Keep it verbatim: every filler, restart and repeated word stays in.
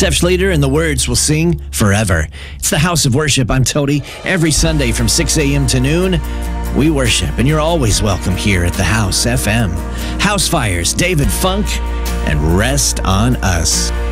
Steph Schlueter and the words will sing forever. It's the House of Worship. I'm Tony. Every Sunday from six a.m. to noon, we worship, and you're always welcome here at the House F M. House Fires, David Funk, and Rest on Us.